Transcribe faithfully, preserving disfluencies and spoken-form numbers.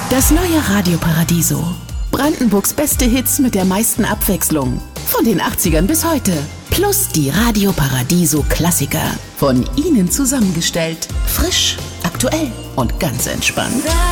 Das neue Radio Paradiso. Brandenburgs beste Hits mit der meisten Abwechslung. Von den achtzigern bis heute. Plus die Radio Paradiso Klassiker. Von Ihnen zusammengestellt. Frisch, aktuell und ganz entspannt.